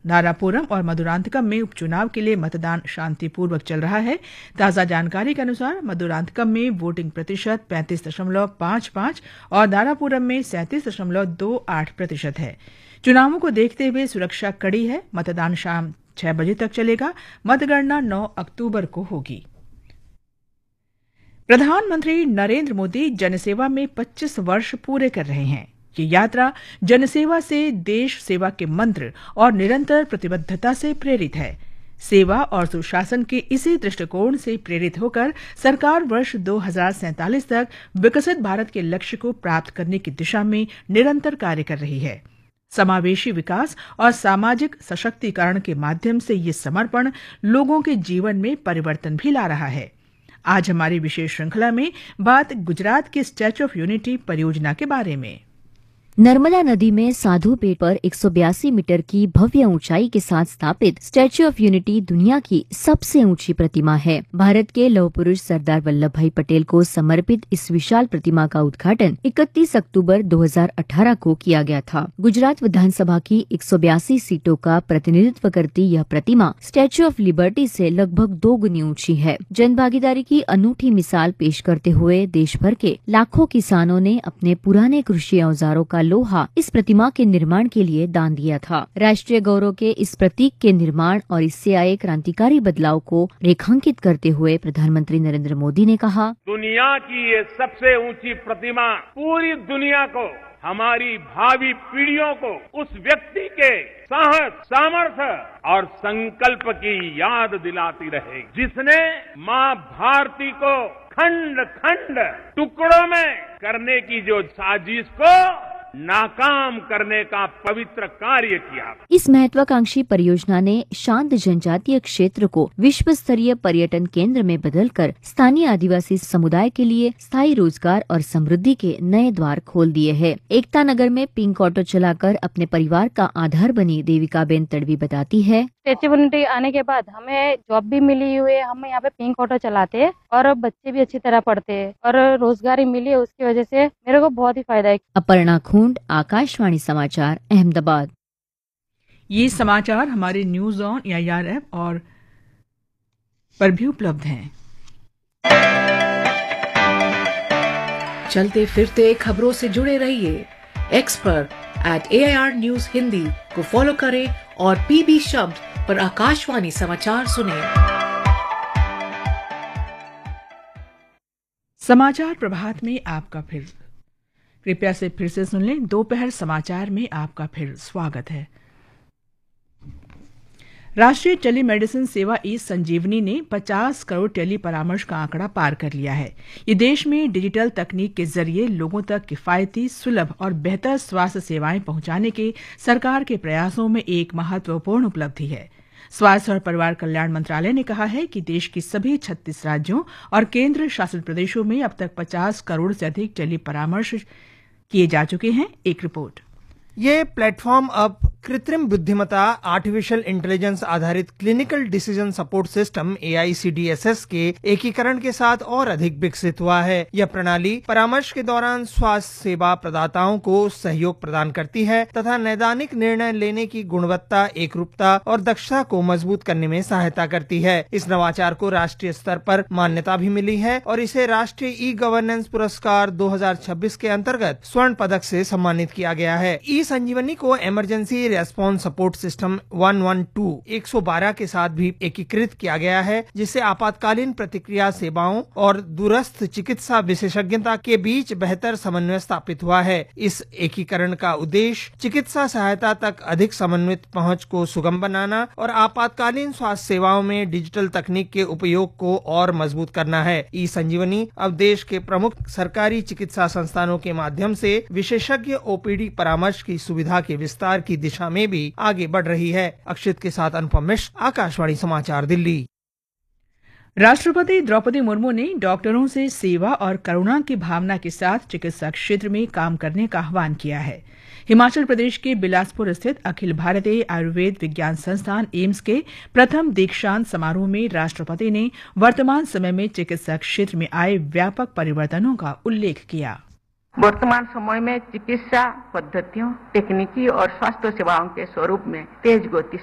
नारापुरम और मधुरांतकम में उपचुनाव के लिए मतदान शांतिपूर्वक चल रहा है। ताजा जानकारी के अनुसार मधुरांतकम में वोटिंग प्रतिशत 35.55 और नारापुरम में 37.28% है। चुनावों को देखते हुए सुरक्षा कड़ी है। मतदान शाम 6 बजे तक चलेगा। मतगणना 9 अक्टूबर को होगी। प्रधानमंत्री नरेंद्र मोदी जनसेवा में 25 वर्ष पूरे कर रहे हैं। ये यात्रा जनसेवा से देश सेवा के मंत्र और निरंतर प्रतिबद्धता से प्रेरित है। सेवा और सुशासन के इसी दृष्टिकोण से प्रेरित होकर सरकार वर्ष 2047 तक विकसित भारत के लक्ष्य को प्राप्त करने की दिशा में निरंतर कार्य कर रही है। समावेशी विकास और सामाजिक सशक्तिकरण के माध्यम से ये समर्पण लोगों के जीवन में परिवर्तन भी ला रहा है। आज हमारी विशेष श्रृंखला में बात गुजरात के स्टैच्यू ऑफ यूनिटी परियोजना के बारे में। नर्मदा नदी में साधु पेड़ पर 182 मीटर की भव्य ऊंचाई के साथ स्थापित स्टैच्यू ऑफ यूनिटी दुनिया की सबसे ऊंची प्रतिमा है। भारत के लौह पुरुष सरदार वल्लभ भाई पटेल को समर्पित इस विशाल प्रतिमा का उद्घाटन 31 अक्टूबर 2018 को किया गया था। गुजरात विधानसभा की 182 सीटों का प्रतिनिधित्व करती यह प्रतिमा स्टैच्यू ऑफ लिबर्टी से लगभग 2 गुनी ऊंची है। जन भागीदारी की अनूठी मिसाल पेश करते हुए देश भर के लाखों किसानों ने अपने पुराने कृषि औजारों का लोहा इस प्रतिमा के निर्माण के लिए दान दिया था। राष्ट्रीय गौरव के इस प्रतीक के निर्माण और इससे आए क्रांतिकारी बदलाव को रेखांकित करते हुए प्रधानमंत्री नरेंद्र मोदी ने कहा, दुनिया की ये सबसे ऊंची प्रतिमा पूरी दुनिया को, हमारी भावी पीढ़ियों को उस व्यक्ति के साहस, सामर्थ्य और संकल्प की याद दिलाती रहेगी, जिसने माँ भारती को खंड खंड टुकड़ों में करने की जो साजिश को नाकाम करने का पवित्र कार्य किया। इस महत्वाकांक्षी परियोजना ने शांत जनजातीय क्षेत्र को विश्व स्तरीय पर्यटन केंद्र में बदलकर स्थानीय आदिवासी समुदाय के लिए स्थायी रोजगार और समृद्धि के नए द्वार खोल दिए हैं। एकता नगर में पिंक ऑटो चलाकर अपने परिवार का आधार बनी देविकाबेन तड़वी बताती है, स्टैच्यू ऑफ यूनिटी आने के बाद हमें जॉब भी मिली हुई है। हम यहाँ पे पिंक ऑटो चलाते हैं और बच्चे भी अच्छी तरह पढ़ते हैं और रोजगारी मिली है। उसकी वजह से मेरे को बहुत ही फायदा है। अपर्णा खूंड, आकाशवाणी समाचार, अहमदाबाद। ये समाचार हमारे न्यूज ऑन AIR ऐप और पर भी उपलब्ध हैं। चलते फिरते खबरों से जुड़े रहिए। एक्स पर @AIR न्यूज हिंदी को फॉलो करें और PB शब्द पर आकाशवाणी समाचार सुनें। समाचार प्रभात में आपका फिर कृपया से फिर से सुन लें। दोपहर समाचार में आपका फिर स्वागत है। राष्ट्रीय टेलीमेडिसिन सेवा ई-संजीवनी ने 50 करोड़ टेली परामर्श का आंकड़ा पार कर लिया है। ये देश में डिजिटल तकनीक के जरिए लोगों तक किफायती, सुलभ और बेहतर स्वास्थ्य सेवाएं पहुंचाने के सरकार के प्रयासों में एक महत्वपूर्ण उपलब्धि है। स्वास्थ्य और परिवार कल्याण मंत्रालय ने कहा है कि देश के सभी 36 राज्यों और केंद्र शासित प्रदेशों में अब तक 50 करोड़ से अधिक टेली परामर्श किए जा चुके हैं। एक रिपोर्ट। ये प्लेटफॉर्म अब कृत्रिम बुद्धिमत्ता आर्टिफिशियल इंटेलिजेंस आधारित clinical decision support system AICDSS के एकीकरण के साथ और अधिक विकसित हुआ है। यह प्रणाली परामर्श के दौरान स्वास्थ्य सेवा प्रदाताओं को सहयोग प्रदान करती है तथा नैदानिक निर्णय लेने की गुणवत्ता, एकरूपता और दक्षता को मजबूत करने में सहायता करती है। इस नवाचार को राष्ट्रीय स्तर पर मान्यता भी मिली है और इसे राष्ट्रीय ई-गवर्नेंस पुरस्कार 2026 के अंतर्गत स्वर्ण पदक से सम्मानित किया गया है। ई-संजीवनी को इमरजेंसी रेस्पॉन्स सपोर्ट सिस्टम 112 के साथ भी एकीकृत किया गया है, जिससे आपातकालीन प्रतिक्रिया सेवाओं और दूरस्थ चिकित्सा विशेषज्ञता के बीच बेहतर समन्वय स्थापित हुआ है। इस एकीकरण का उद्देश्य चिकित्सा सहायता तक अधिक समन्वित पहुंच को सुगम बनाना और आपातकालीन स्वास्थ्य सेवाओं में डिजिटल तकनीक के उपयोग को और मजबूत करना है। ई संजीवनी अब देश के प्रमुख सरकारी चिकित्सा संस्थानों के माध्यम से विशेषज्ञ OPD परामर्श की सुविधा के विस्तार की दिशा में भी आगे बढ़ रही है। अक्षित के साथ अनुपम मिश्र, आकाशवाणी समाचार, दिल्ली। राष्ट्रपति द्रौपदी मुर्मू ने डॉक्टरों से सेवा और करुणा की भावना के साथ चिकित्सा क्षेत्र में काम करने का आह्वान किया है। हिमाचल प्रदेश के बिलासपुर स्थित अखिल भारतीय आयुर्वेद विज्ञान संस्थान एम्स के प्रथम दीक्षांत समारोह में राष्ट्रपति ने वर्तमान समय में चिकित्सा क्षेत्र में आए व्यापक परिवर्तनों का उल्लेख किया। वर्तमान समय में चिकित्सा पद्धतियों, तकनीकी और स्वास्थ्य सेवाओं के स्वरूप में तेज गति